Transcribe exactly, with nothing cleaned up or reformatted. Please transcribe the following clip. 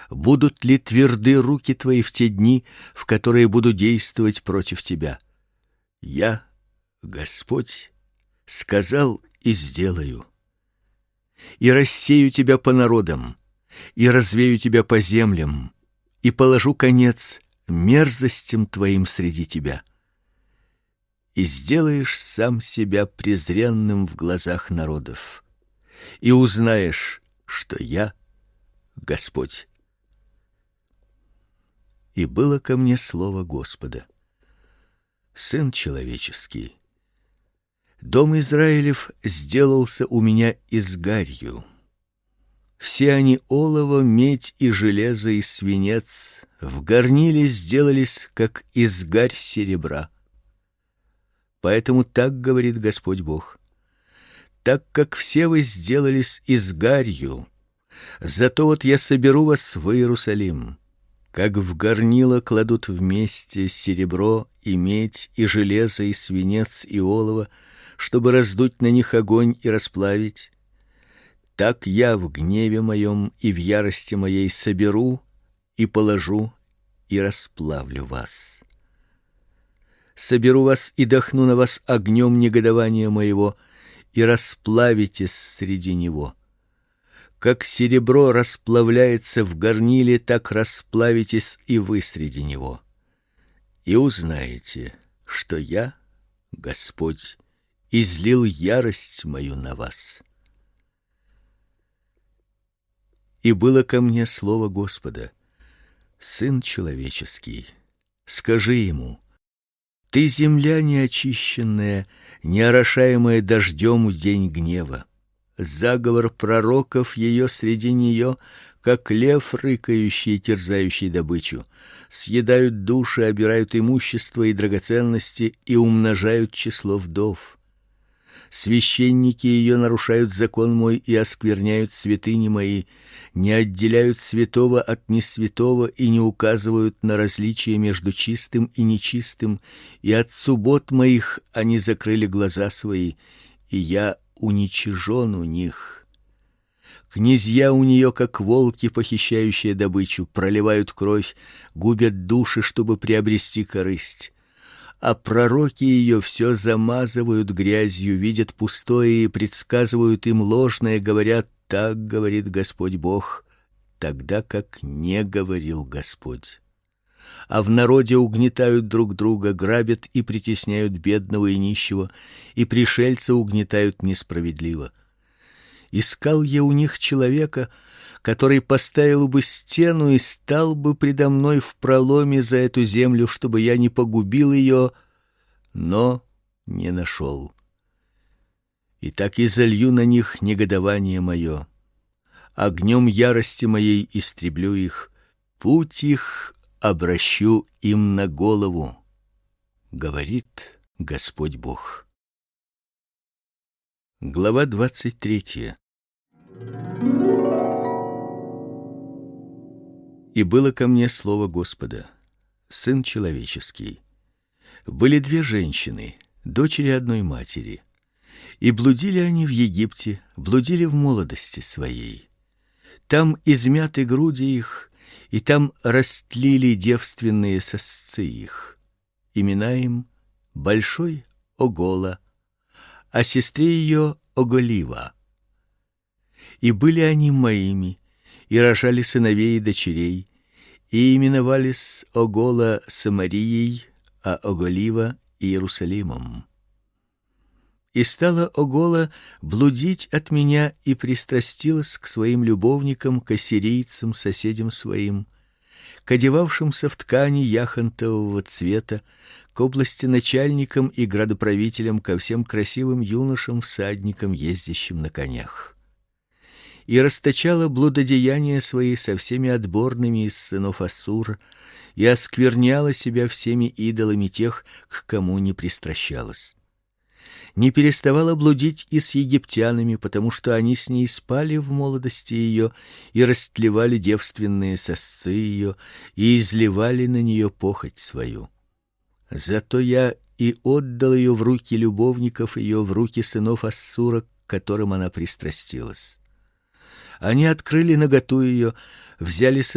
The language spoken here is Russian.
Будут ли тверды руки твои в те дни, в которые буду действовать против тебя? Я, Господь, сказал и сделаю. И рассею тебя по народам, и развею тебя по землям, и положу конец мерзостям твоим среди тебя. И сделаешь сам себя презренным в глазах народов, и узнаешь, что я Господь. И было ко мне слово Господа: сын человеческий, дом Израилев сделался у меня изгарью. Все они олово, медь и железо и свинец в горниле сделались, как изгарь серебра. Поэтому так говорит Господь Бог: так как все вы сделались изгарью, зато вот я соберу вас в Иерусалим, как в горнило кладут вместе серебро и медь и железо и свинец и олово, чтобы раздуть на них огонь и расплавить. Так я в гневе моем и в ярости моей соберу и положу и расплавлю вас. Соберу вас и дохну на вас огнем негодования моего, и расплавитесь среди него. Как серебро расплавляется в горниле, так расплавитесь и вы среди него. И узнаете, что я, Господь, излил ярость мою на вас. И было ко мне слово Господа: сын человеческий, скажи ему: ты земля неочищенная, не орошаемая дождем в день гнева. Заговор пророков ее среди нее, как лев рыкающий и терзающий добычу, съедают души, обирают имущество и драгоценности и умножают число вдов. Священники ее нарушают закон мой и оскверняют святыни мои, не отделяют святого от несвятого и не указывают на различие между чистым и нечистым, и от суббот моих они закрыли глаза свои, и я уничижен у них. Князья у нее, как волки, похищающие добычу, проливают кровь, губят души, чтобы приобрести корысть. А пророки ее все замазывают грязью, видят пустое и предсказывают им ложное, говорят: так говорит Господь Бог, тогда как не говорил Господь. А в народе угнетают друг друга, грабят и притесняют бедного и нищего, и пришельца угнетают несправедливо. Искал я у них человека, который поставил бы стену и стал бы предо мной в проломе за эту землю, чтобы я не погубил ее, но не нашел. И так и залью на них негодование мое, огнем ярости моей истреблю их, путь их обращу им на голову, говорит Господь Бог. Глава двадцать третья. И было ко мне слово Господа: сын человеческий, были две женщины, дочери одной матери, и блудили они в Египте, блудили в молодости своей. Там измяты груди их, и там растлили девственные сосцы их. Имена им: большой Огола, а сестре ее Оголива. И были они моими, и рожали сыновей и дочерей, и именовались Огола Самарией, а Оголива Иерусалимом. И стала Огола блудить от меня и пристрастилась к своим любовникам, к ассирийцам, соседям своим, к одевавшимся в ткани яхонтового цвета, к областеначальникам и градоправителям, ко всем красивым юношам, всадникам, ездящим на конях. И расточала блудодеяния свои со всеми отборными из сынов Ассура, и оскверняла себя всеми идолами тех, к кому не пристращалась. Не переставала блудить и с египтянами, потому что они с ней спали в молодости ее и растлевали девственные сосцы ее и изливали на нее похоть свою. Зато я и отдал ее в руки любовников ее, в руки сынов Ассура, к которым она пристрастилась. Они открыли наготу ее, взяли